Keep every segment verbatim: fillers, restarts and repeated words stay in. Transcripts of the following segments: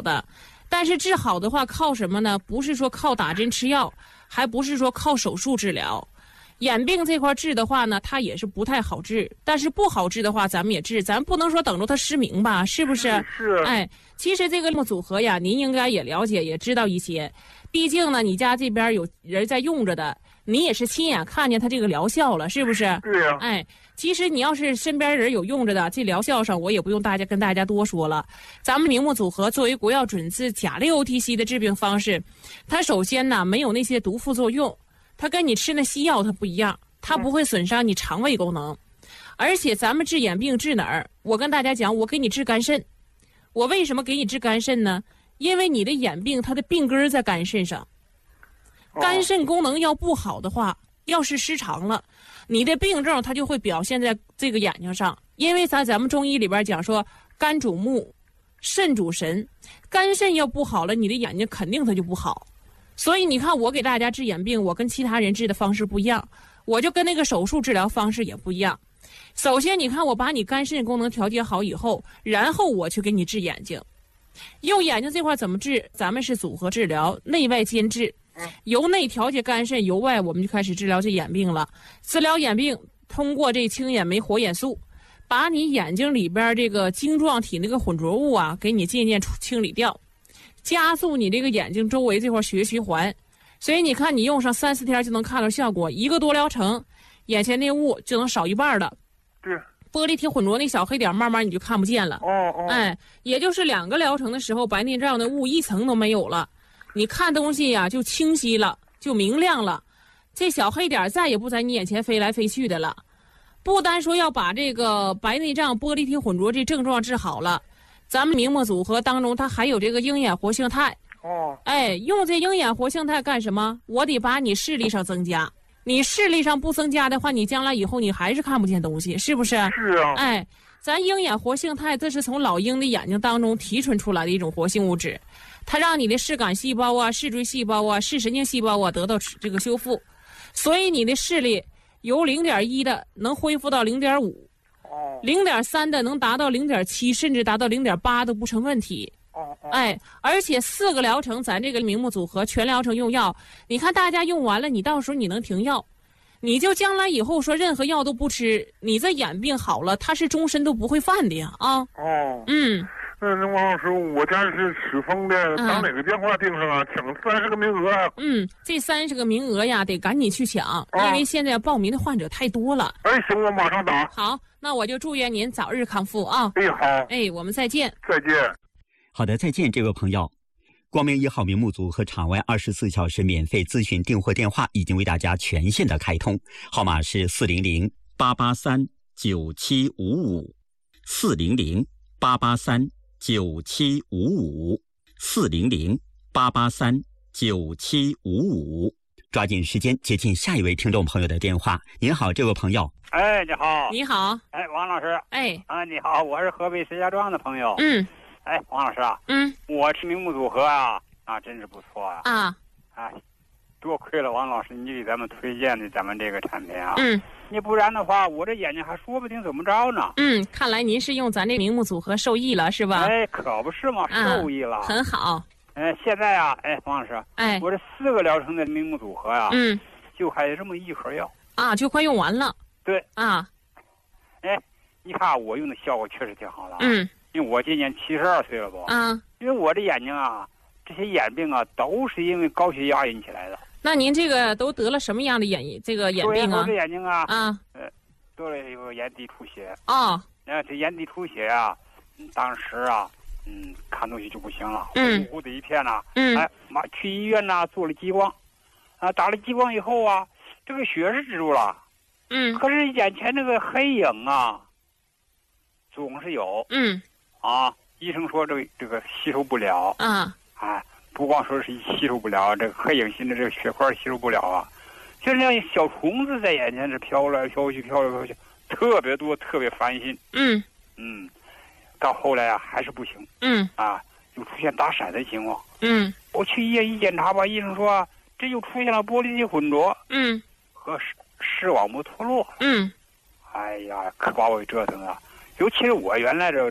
的。但是治好的话靠什么呢？不是说靠打针吃药，还不是说靠手术治疗。眼病这块治的话呢，它也是不太好治，但是不好治的话咱们也治，咱不能说等着它失明吧，是不是？ 是。 哎，其实这个组合呀，您应该也了解也知道一些，毕竟呢你家这边有人在用着的，你也是亲眼看见它这个疗效了，是不是？ 对呀、啊。 哎，其实你要是身边人有用着的，这疗效上我也不用大家跟大家多说了。咱们明目组合作为国药准字甲类 O T C 的治病方式，它首先呢没有那些毒副作用。它跟你吃那西药它不一样，它不会损伤你肠胃功能，而且咱们治眼病治哪儿？我跟大家讲，我给你治肝肾。我为什么给你治肝肾呢？因为你的眼病它的病根在肝肾上，肝肾功能要不好的话，要是失常了，你的病症它就会表现在这个眼睛上。因为咱咱们中医里边讲说，肝主目，肾主神，肝肾要不好了，你的眼睛肯定它就不好。所以你看我给大家治眼病，我跟其他人治的方式不一样，我就跟那个手术治疗方式也不一样。首先你看我把你肝肾功能调节好以后，然后我去给你治眼睛。用眼睛这块怎么治？咱们是组合治疗，内外兼治，由内调节肝肾，由外我们就开始治疗这眼病了。治疗眼病通过这青眼酶活眼素，把你眼睛里边这个晶状体那个混浊物啊给你渐渐清理掉，加速你这个眼睛周围这块血液循环。所以你看你用上三四天就能看到效果，一个多疗程眼前那雾就能少一半了。 对， 玻璃体混浊那小黑点慢慢你就看不见了。 哦哦， 哎，也就是两个疗程的时候，白内障的雾一层都没有了，你看东西呀、啊、就清晰了，就明亮了，这小黑点再也不在你眼前飞来飞去的了。不单说要把这个白内障、玻璃体混浊这症状治好了，咱们明目组合当中它还有这个鹰眼活性肽。 哦， 哎，用这鹰眼活性肽干什么？我得把你视力上增加。你视力上不增加的话，你将来以后你还是看不见东西，是不是？ 是啊。 哎，咱鹰眼活性肽这是从老鹰的眼睛当中提纯出来的一种活性物质，它让你的视感细胞啊、视锥细胞啊、视神经细胞啊得到这个修复，所以你的视力由零点一的能恢复到零点五， 哦， 零点三的能达到零点七，甚至达到零点八都不成问题。 哦哦， 哎，而且四个疗程，咱这个明目组合全疗程用药，你看大家用完了，你到时候你能停药，你就将来以后说任何药都不吃，你这眼病好了，它是终身都不会犯的呀啊。 哦， 嗯， 那那王老师，我家是赤峰的，打哪个电话订上啊？抢三十个名额啊？ 嗯，这三十个名额呀，得赶紧去抢， 啊、 因为现在报名的患者太多了。 哎，行，我马上打。 好，那我就祝愿您早日康复啊。 哎，好。 哎，我们再见。 再见。 好的，再见，这位朋友。光明一号明目组和场外二十四小时免费咨询订货电话已经为大家全线的开通，号码是四零零八八三九七五五，四零零八八三九七五五，四零零八八三九七五五。抓紧时间接听下一位听众朋友的电话。您好，这位朋友。 哎，你好。 你好。 哎，王老师。 哎。 啊，你好，我是河北石家庄的朋友。 嗯。 哎，王老师啊， 嗯， 我吃明目组合啊，啊，真是不错啊。 啊， 哎，多亏了王老师你给咱们推荐的咱们这个产品啊。 嗯， 你不然的话，我这眼睛还说不定怎么着呢。 嗯，看来您是用咱这明目组合受益了，是吧？ 哎，可不是嘛，受益了。 啊、很好。 哎，现在啊，哎，王老师， 哎， 我这四个疗程的明目组合啊， 嗯， 就还有这么一盒药啊，就快用完了。 对啊， 哎，你看我用的效果确实挺好的。 嗯。 因为我今年七十二岁了不？ 啊， 因为我的眼睛啊，这些眼病啊，都是因为高血压引起来的。 那您这个都得了什么样的眼这个眼病啊？ 我这眼睛啊， 啊， 呃，得了一个眼底出血。 哦， 那这眼底出血啊，嗯、当时啊，嗯，看东西就不行了， 嗯， 糊糊的一片呐、啊。 嗯， 哎，妈去医院呐、啊，做了激光，啊，打了激光以后啊，这个血是止住了。 嗯， 可是眼前这个黑影啊，总是有。 嗯。 啊，医生说这个这个吸收不了啊， 哎，不光说是吸收不了，这个黑影性的这个血块吸收不了啊，就像小虫子在眼前这飘来飘去，飘来飘去，特别多，特别烦心。 嗯嗯，到后来啊还是不行。 嗯啊，又出现打闪的情况。 嗯， 我去医院一检查吧，医生说这又出现了玻璃体混浊。 嗯， 和视视网膜脱落。 嗯， 哎呀，可把我给折腾了。尤其是我原来这这。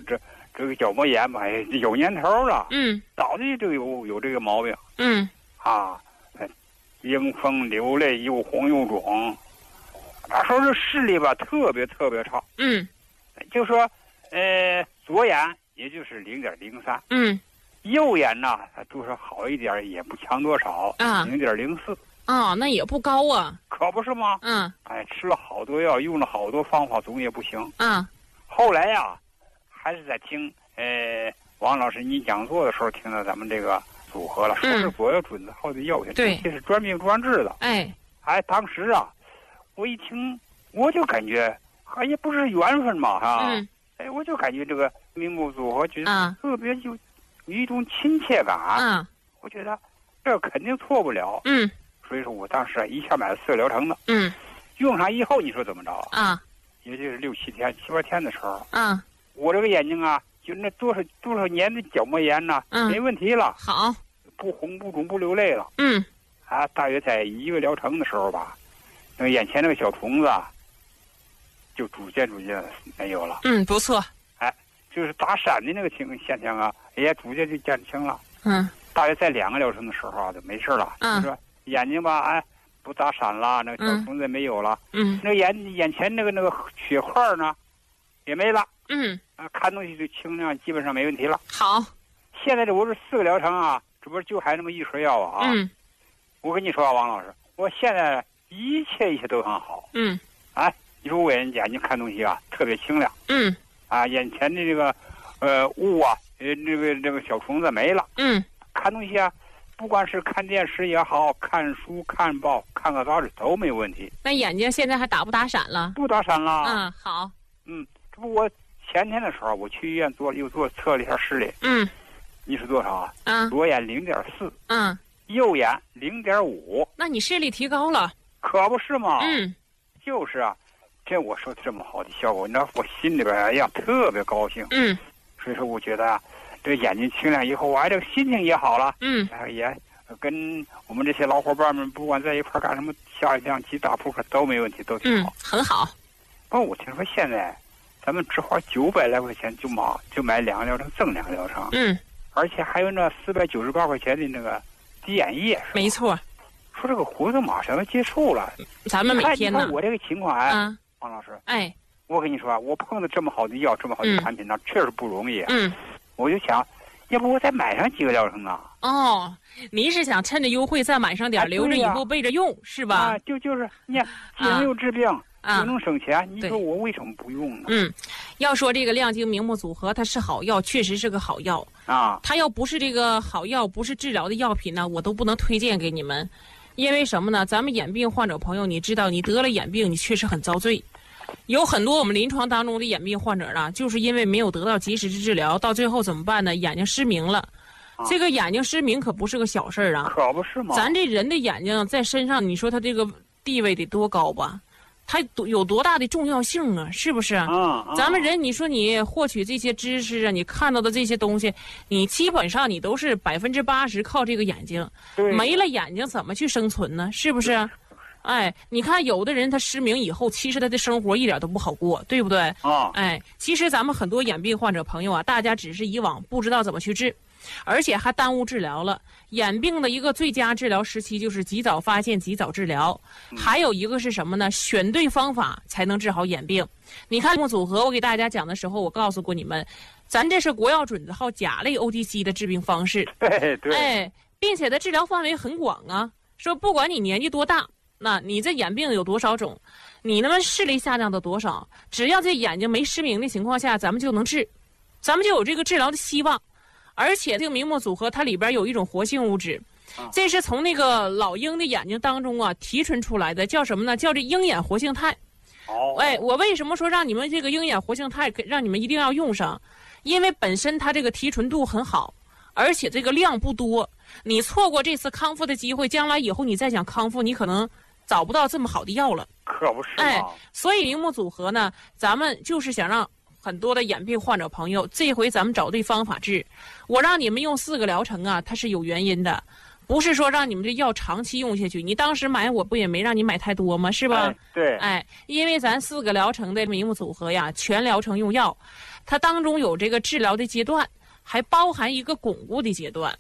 这个角膜炎吧，有年头了。 嗯， 早就就有有这个毛病。 嗯， 啊，迎风流泪，又红又肿。那时候这视力吧，特别特别差。 嗯， 就说，呃，左眼也就是零点零三。 嗯， 右眼呢，它就是好一点，也不强多少。 啊， 零点零四。 啊，那也不高啊。 可不是吗？ 嗯。 哎，吃了好多药，用了好多方法，总也不行。 啊。 后来呀，还是在听呃王老师你讲座的时候，听到咱们这个组合了，说是左右准子号的药品， 对， 这是专病专治的。 哎， 哎，当时啊，我一听，我就感觉，哎，也不是缘分嘛，哈。 嗯。 哎，我就感觉这个明目组合觉得啊， 特别有有一种亲切感。 啊。 我觉得这肯定错不了。 嗯。 所以说我当时一下买了四个疗程的。 嗯。 用上以后，你说怎么着啊？ 也就是六七天、七八天的时候。 啊。 我这个眼睛啊，就那多少多少年的角膜炎呐、 嗯， 没问题了。 好。 不红不肿不流泪了。 嗯。 啊，大约在一个疗程的时候吧，那个眼前那个小虫子啊，就逐渐逐渐没有了。 嗯，不错。 哎，就是打闪的那个情现象啊，也逐渐就减轻了。 嗯。 大约在两个疗程的时候啊，就没事了。 嗯。 就说眼睛吧，哎，不打闪了，那个小虫子也没有了。 嗯。 那个眼眼前那个那个血块呢，也没了。 嗯。 啊，看东西就清亮，基本上没问题了。 好。 现在这不是四个疗程啊，这不是就还那么一盒药啊。 嗯。 我跟你说啊，王老师，我现在一切一切都很好。 嗯。 哎，你说我眼睛看东西啊，特别清亮。 嗯。 啊，眼前的这个，呃，雾啊，呃，这个这个小虫子没了。 嗯。 看东西啊，不管是看电视也好，看书、看报、看个杂志都没有问题。 那眼睛现在还打不打闪了？ 不打闪了。 嗯，好。 嗯，这不我前天的时候我去医院做又做测了一下视力。 嗯。 你是多少啊？ 嗯。 左眼零点四。 嗯。 右眼零点五。 那你视力提高了。 可不是嘛。 嗯。 就是啊，这我说这么好的效果，你知道我心里边哎呀特别高兴。 嗯。 所以说我觉得啊，这个眼睛清亮以后，我还这个心情也好了。 嗯。 也跟我们这些老伙伴们，不管在一块干什么，下一象棋、打扑克都没问题，都挺好。 嗯，很好。 不过我听说现在咱们只花九百来块钱就买就买两个疗程，赠两个疗程。 嗯。 而且还有那四百九十八块钱的那个滴眼液。 没错。 说这个活动马上要结束了， 咱们每天呢？ 你看我这个情况哎， 啊、 王老师， 哎， 我跟你说，我碰到这么好的药，这么好的产品呢， 嗯、 确实不容易。 嗯。 我就想，要不我再买上几个疗程呢？ 哦，您是想趁着优惠再买上点，哎、留着以后备着用，是吧？ 啊，就就是你看，既能又治病。 啊， 又能省钱，你说我为什么不用呢？ 嗯，要说这个亮晶明目组合，它是好药，确实是个好药啊。 它要不是这个好药，不是治疗的药品呢，我都不能推荐给你们。因为什么呢？咱们眼病患者朋友，你知道，你得了眼病，你确实很遭罪。有很多我们临床当中的眼病患者呢，就是因为没有得到及时的治疗，到最后怎么办呢？眼睛失明了。啊、这个眼睛失明可不是个小事儿啊， 可不是吗？ 咱这人的眼睛在身上，你说他这个地位得多高吧？它有多大的重要性啊？是不是？ 嗯， 咱们人，你说你获取这些知识啊，你看到的这些东西，你基本上你都是百分之八十靠这个眼睛。 对， 没了眼睛怎么去生存呢？是不是？哎，你看有的人他失明以后，其实他的生活一点都不好过，对不对？ 啊， 哎，其实咱们很多眼病患者朋友啊，大家只是以往不知道怎么去治。而且还耽误治疗了。眼病的一个最佳治疗时期就是及早发现、及早治疗。还有一个是什么呢？选对方法才能治好眼病。你看组合，我给大家讲的时候，我告诉过你们，咱这是国药准字号甲类 O T C 的治病方式。 对对。 哎，并且它治疗范围很广啊。说不管你年纪多大，那你这眼病有多少种，你那么视力下降到多少，只要这眼睛没失明的情况下，咱们就能治，咱们就有这个治疗的希望。而且这个明目组合它里边有一种活性物质，这是从那个老鹰的眼睛当中啊提纯出来的，叫什么呢？叫这鹰眼活性肽。 哦， 哎，我为什么说让你们这个鹰眼活性肽让你们一定要用上？因为本身它这个提纯度很好，而且这个量不多。你错过这次康复的机会，将来以后你再想康复，你可能找不到这么好的药了。 可不是嘛。 哎，所以明目组合呢，咱们就是想让很多的眼病患者朋友，这回咱们找对方法治。我让你们用四个疗程啊，它是有原因的，不是说让你们这药长期用下去。你当时买我不也没让你买太多吗？是吧？ 哎对。 哎，因为咱四个疗程的明目组合呀，全疗程用药， 它当中有这个治疗的阶段，还包含一个巩固的阶段。